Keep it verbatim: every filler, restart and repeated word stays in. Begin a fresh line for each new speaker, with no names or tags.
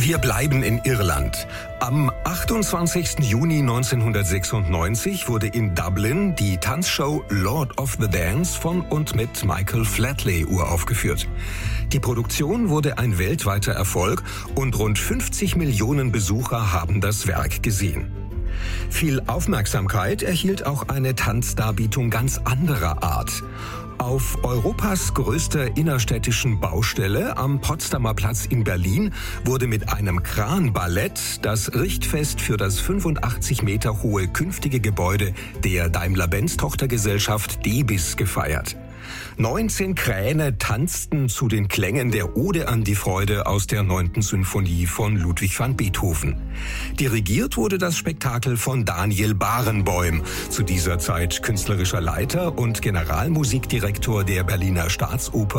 Wir bleiben in Irland. Am achtundzwanzigsten Juni neunzehnhundertsechsundneunzig wurde in Dublin die Tanzshow Lord of the Dance von und mit Michael Flatley uraufgeführt. Die Produktion wurde ein weltweiter Erfolg und rund fünfzig Millionen Besucher haben das Werk gesehen. Viel Aufmerksamkeit erhielt auch eine Tanzdarbietung ganz anderer Art. Auf Europas größter innerstädtischen Baustelle am Potsdamer Platz in Berlin wurde mit einem Kranballett das Richtfest für das fünfundachtzig Meter hohe künftige Gebäude der Daimler-Benz-Tochtergesellschaft Debis gefeiert. neunzehn Kräne tanzten zu den Klängen der Ode an die Freude aus der neunten Sinfonie von Ludwig van Beethoven. Dirigiert wurde das Spektakel von Daniel Barenboim, zu dieser Zeit künstlerischer Leiter und Generalmusikdirektor der Berliner Staatsoper